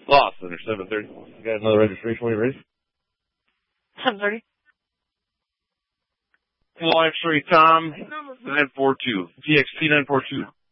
Lost under 730. You got another registration when you're ready? 730. Hello, X-ray Tom 942. TXT 942.